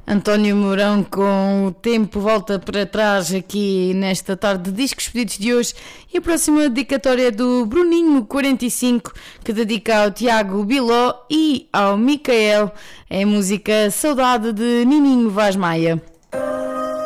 António Mourão com o tempo volta para trás aqui nesta tarde de discos pedidos de hoje. E a próxima dedicatória é do Bruninho 45, que dedica ao Tiago Biló e ao Micael. É a música Saudade de Nininho Vaz Maia.